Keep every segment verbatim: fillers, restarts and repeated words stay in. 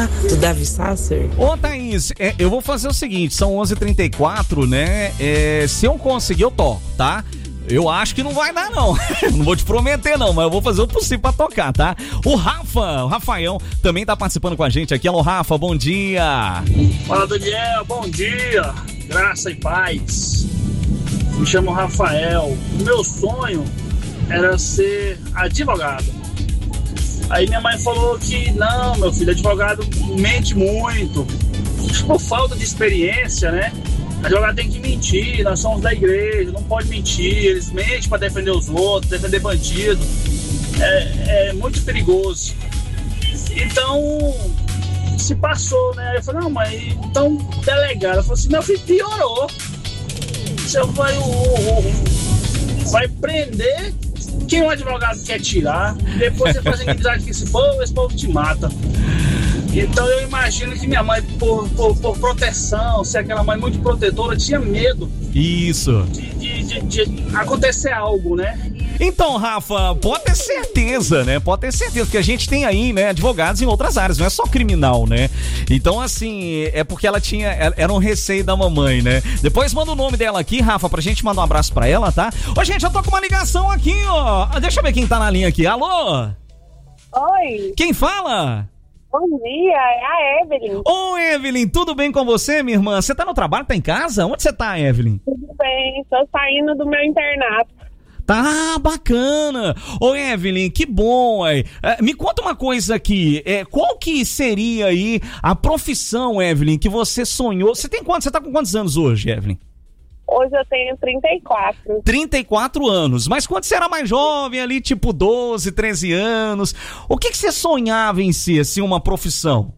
Ah, do Davi Sasser. Ô, Thaís, é, eu vou fazer o seguinte, são onze e trinta e quatro, né? É, se eu conseguir, eu toco, tá? Eu acho que não vai dar, não. Não vou te prometer, não, mas eu vou fazer o possível pra tocar, tá? O Rafa, o Rafael, também tá participando com a gente aqui. Alô, Rafa, bom dia. Fala, Daniel, bom dia. Graça e paz. Me chamo Rafael. O meu sonho era ser advogado. Aí minha mãe falou que não, meu filho, advogado mente muito. Por falta de experiência, né? Advogado tem que mentir, nós somos da igreja, não pode mentir, eles mentem para defender os outros, defender bandido. É, é muito perigoso. Então, se passou, né? Eu falei, não, mãe, então delegado. Ela falou assim, meu filho, piorou. Você vai, vai prender quem o advogado quer tirar, depois você faz amizade com esse povo, esse povo te mata. Então eu imagino que minha mãe, por, por, por proteção, ser aquela mãe muito protetora, tinha medo. Isso. De, de, de, de acontecer algo, né? Então, Rafa, pode ter certeza, né? Pode ter certeza que a gente tem aí, né, advogados em outras áreas, não é só criminal, né? Então, assim, é porque ela tinha, era um receio da mamãe, né? Depois manda o nome dela aqui, Rafa, pra gente mandar um abraço pra ela, tá? Ô, gente, eu tô com uma ligação aqui, ó. Deixa eu ver quem tá na linha aqui. Alô? Oi. Quem fala? Bom dia, é a Evelyn. Ô, Evelyn, tudo bem com você, minha irmã? Você tá no trabalho, tá em casa? Onde você tá, Evelyn? Tudo bem, tô saindo do meu internato. Tá bacana. Ô, Evelyn, que bom. É, me conta uma coisa aqui. É, qual que seria aí a profissão, Evelyn, que você sonhou? Você tem quantos? Você tá com quantos anos hoje, Evelyn? Hoje eu tenho trinta e quatro. trinta e quatro anos. Mas quando você era mais jovem, ali, tipo doze, treze anos, o que que você sonhava em si, assim, uma profissão?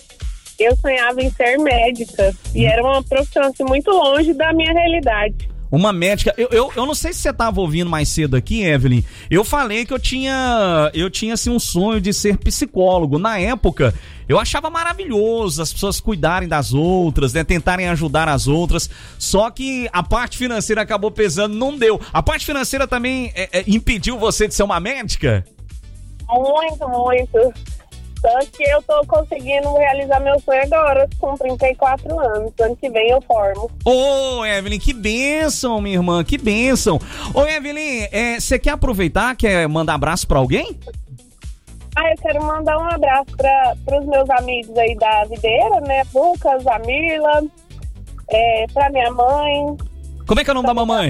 Eu sonhava em ser médica. E era uma profissão, assim, muito longe da minha realidade. Uma médica, eu, eu, eu não sei se você estava ouvindo mais cedo aqui, Evelyn, eu falei que eu tinha, eu tinha assim, um sonho de ser psicólogo. Na época, eu achava maravilhoso as pessoas cuidarem das outras, né, tentarem ajudar as outras, só que a parte financeira acabou pesando, não deu. A parte financeira também é, é, impediu você de ser uma médica? Muito, muito. Só que eu tô conseguindo realizar meu sonho agora, com trinta e quatro anos. Ano que vem eu formo. Ô, oh, Evelyn, que bênção, minha irmã, que bênção. Ô, oh, Evelyn, você é, quer aproveitar, quer mandar abraço pra alguém? Ah, eu quero mandar um abraço para os meus amigos aí da videira, né? Lucas, a Mirla, é, pra minha mãe. Como é que é o nome da mamãe?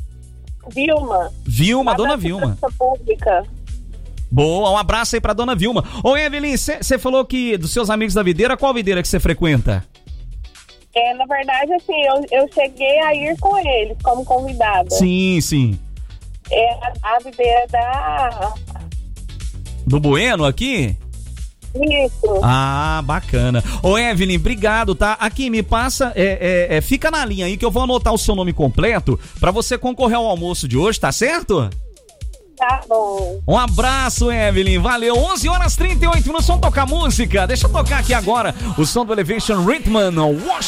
Vilma. Vilma, dona Vilma. Pública. Boa, um abraço aí pra dona Vilma. Ô, Evelyn, você falou que dos seus amigos da videira, qual videira que você frequenta? É, na verdade, assim, eu, eu cheguei a ir com eles como convidada. Sim, sim. É a, a videira da... Do Bueno aqui? Isso. Ah, bacana. Ô, Evelyn, obrigado, tá? Aqui, me passa, é, é, é, fica na linha aí que eu vou anotar o seu nome completo pra você concorrer ao almoço de hoje, tá certo? Tá bom. Um abraço, Evelyn. Valeu. onze horas e trinta e oito minutos. Vamos tocar música. Deixa eu tocar aqui agora o som do Elevation Rhythm.